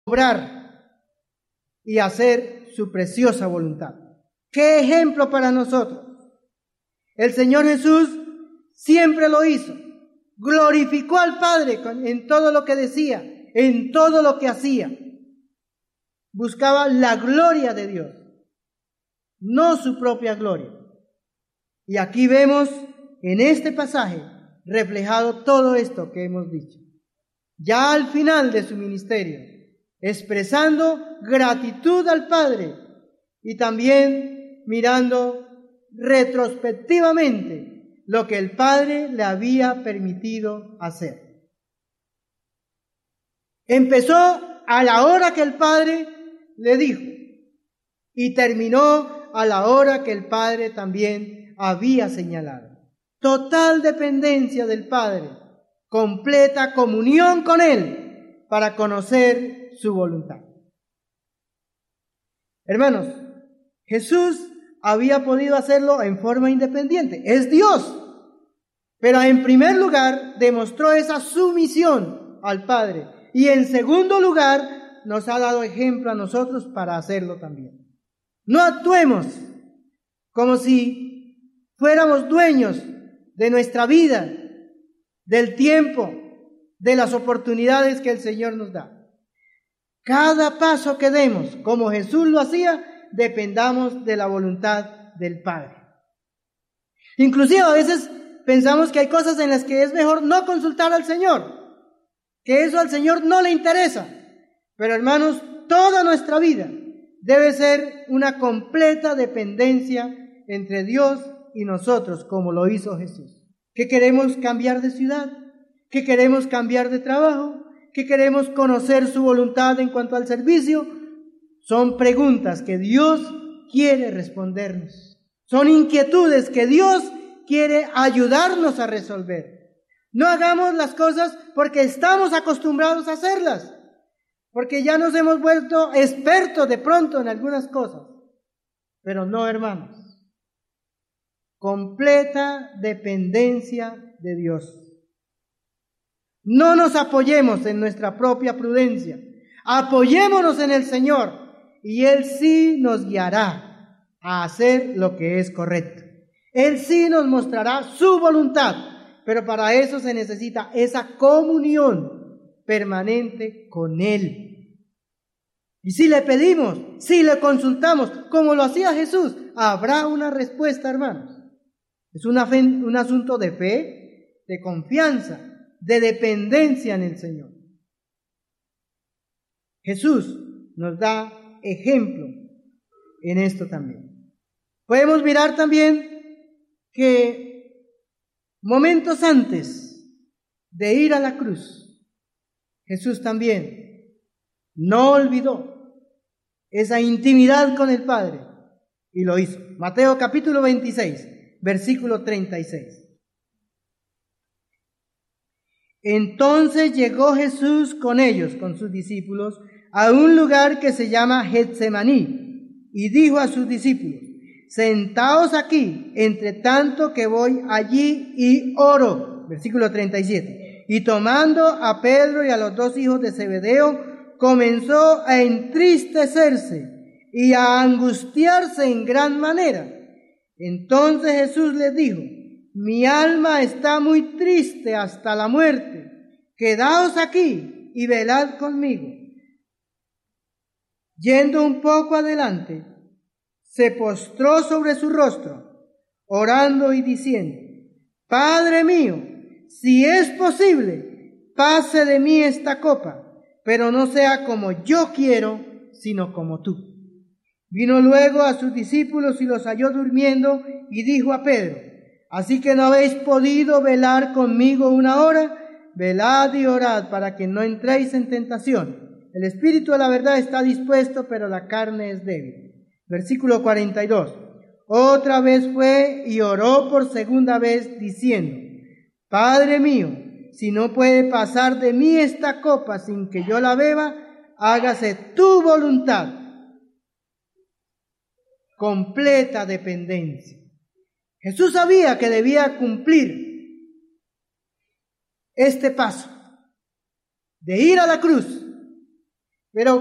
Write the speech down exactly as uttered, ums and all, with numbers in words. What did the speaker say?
obrar y hacer su preciosa voluntad. ¡Qué ejemplo para nosotros! El Señor Jesús siempre lo hizo. Glorificó al Padre en todo lo que decía, en todo lo que hacía. Buscaba la gloria de Dios, no su propia gloria. Y aquí vemos en este pasaje reflejado todo esto que hemos dicho. Ya al final de su ministerio, expresando gratitud al Padre y también mirando retrospectivamente lo que el Padre le había permitido hacer. Empezó a la hora que el Padre le dijo y terminó a la hora que el Padre también había señalado. Total dependencia del Padre, completa comunión con Él para conocer su voluntad. Hermanos, Jesús había podido hacerlo en forma independiente. Es Dios. Pero en primer lugar demostró esa sumisión al Padre. Y en segundo lugar nos ha dado ejemplo a nosotros para hacerlo también. No actuemos como si fuéramos dueños de nuestra vida, del tiempo, de las oportunidades que el Señor nos da. Cada paso que demos, como Jesús lo hacía, dependamos de la voluntad del Padre. Inclusive a veces pensamos que hay cosas en las que es mejor no consultar al Señor, que eso al Señor no le interesa. Pero hermanos, toda nuestra vida debe ser una completa dependencia entre Dios y nosotros, como lo hizo Jesús. ¿Que queremos cambiar de ciudad? ¿Que queremos cambiar de trabajo? ¿Que queremos conocer su voluntad en cuanto al servicio? Son preguntas que Dios quiere respondernos. Son inquietudes que Dios quiere ayudarnos a resolver. No hagamos las cosas porque estamos acostumbrados a hacerlas, porque ya nos hemos vuelto expertos de pronto en algunas cosas. Pero no, hermanos. Completa dependencia de Dios. No nos apoyemos en nuestra propia prudencia. Apoyémonos en el Señor y Él sí nos guiará a hacer lo que es correcto. Él sí nos mostrará su voluntad, pero para eso se necesita esa comunión permanente con Él. Y si le pedimos, si le consultamos, como lo hacía Jesús, habrá una respuesta, hermanos. Es una fe, un asunto de fe, de confianza, de dependencia en el Señor. Jesús nos da ejemplo en esto también. Podemos mirar también que momentos antes de ir a la cruz, Jesús también no olvidó esa intimidad con el Padre y lo hizo. Mateo capítulo veintiséis, versículo treinta y seis. Entonces llegó Jesús con ellos, con sus discípulos, a un lugar que se llama Getsemaní, y dijo a sus discípulos: sentaos aquí, entre tanto que voy allí y oro. Versículo treinta y siete. Y tomando a Pedro y a los dos hijos de Zebedeo, comenzó a entristecerse y a angustiarse en gran manera. Entonces Jesús les dijo: mi alma está muy triste hasta la muerte. Quedaos aquí y velad conmigo. Yendo un poco adelante, se postró sobre su rostro, orando y diciendo: Padre mío, si es posible, pase de mí esta copa, pero no sea como yo quiero, sino como tú. Vino luego a sus discípulos y los halló durmiendo, y dijo a Pedro: ¿así que no habéis podido velar conmigo una hora? Velad y orad para que no entréis en tentación. El espíritu de la verdad está dispuesto, pero la carne es débil. Versículo cuarenta y dos. Otra vez fue y oró por segunda vez, diciendo: Padre mío, si no puede pasar de mí esta copa sin que yo la beba, hágase tu voluntad. Completa dependencia. Jesús sabía que debía cumplir este paso de ir a la cruz, Pero